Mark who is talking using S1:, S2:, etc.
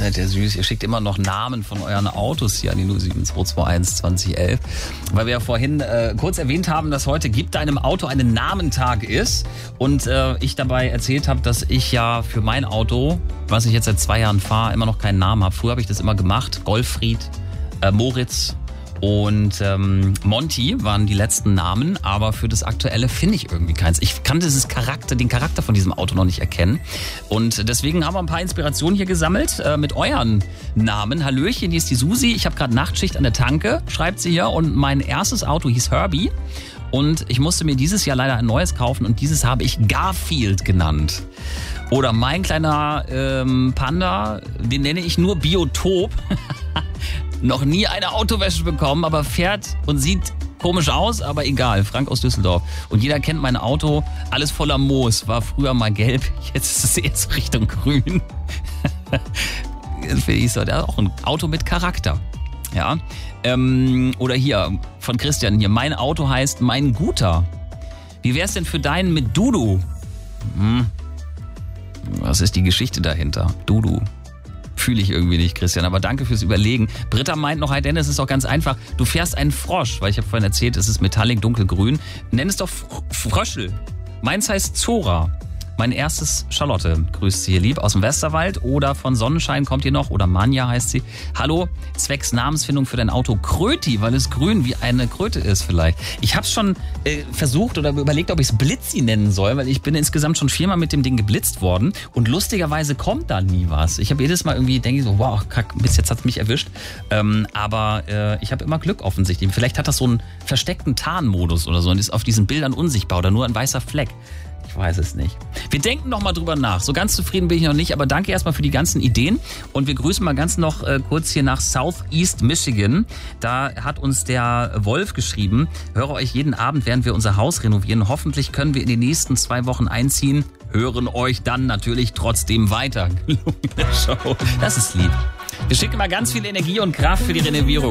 S1: seid ihr süß. Ihr schickt immer noch Namen von euren Autos hier an die 07221 2011. Weil wir ja vorhin kurz erwähnt haben, dass heute Gib deinem Auto einen Namentag ist. Und ich dabei erzählt habe, dass ich ja für mein Auto, was ich jetzt seit 2 Jahren fahre, immer noch keinen Namen habe. Früher habe ich das immer gemacht. Goldfried, Moritz und Monty waren die letzten Namen, aber für das Aktuelle finde ich irgendwie keins. Ich kann den Charakter von diesem Auto noch nicht erkennen und deswegen haben wir ein paar Inspirationen hier gesammelt mit euren Namen. Hallöchen, hier ist die Susi, ich habe gerade Nachtschicht an der Tanke, schreibt sie hier, und mein erstes Auto hieß Herbie und ich musste mir dieses Jahr leider ein neues kaufen und dieses habe ich Garfield genannt. Oder mein kleiner Panda, den nenne ich nur Biotop. Noch nie eine Autowäsche bekommen, aber fährt und sieht komisch aus, aber egal. Frank aus Düsseldorf. Und jeder kennt mein Auto. Alles voller Moos. War früher mal gelb, jetzt ist es eher so Richtung grün. Das finde ich so. Der hat auch ein Auto mit Charakter. Ja. Oder hier, von Christian hier. Mein Auto heißt Mein Guter. Wie wär's denn für deinen mit Dudu? Was ist die Geschichte dahinter? Dudu. Fühle ich irgendwie nicht, Christian, aber danke fürs Überlegen. Britta meint noch, hi Dennis, es ist doch ganz einfach. Du fährst einen Frosch, weil ich habe vorhin erzählt, es ist metallic dunkelgrün. Nenn es doch Fröschel. Meins heißt Zora. Mein erstes Charlotte, grüßt sie hier lieb aus dem Westerwald, oder von Sonnenschein kommt hier noch, oder Manja heißt sie. Hallo, zwecks Namensfindung für dein Auto Kröti, weil es grün wie eine Kröte ist vielleicht. Ich habe schon versucht oder überlegt, ob ich es Blitzi nennen soll, weil ich bin insgesamt schon 4-mal mit dem Ding geblitzt worden und lustigerweise kommt da nie was. Ich habe jedes Mal irgendwie, denke ich so, wow, kack, bis jetzt hat es mich erwischt. Aber ich habe immer Glück offensichtlich. Vielleicht hat das so einen versteckten Tarnmodus oder so und ist auf diesen Bildern unsichtbar oder nur ein weißer Fleck. Ich weiß es nicht. Wir denken noch mal drüber nach. So ganz zufrieden bin ich noch nicht, aber danke erstmal für die ganzen Ideen. Und wir grüßen mal ganz noch kurz hier nach Southeast Michigan. Da hat uns der Wolf geschrieben, höre euch jeden Abend, während wir unser Haus renovieren. Hoffentlich können wir in den nächsten 2 Wochen einziehen. Hören euch dann natürlich trotzdem weiter. Gelungene Show. Das ist lieb. Wir schicken mal ganz viel Energie und Kraft für die Renovierung.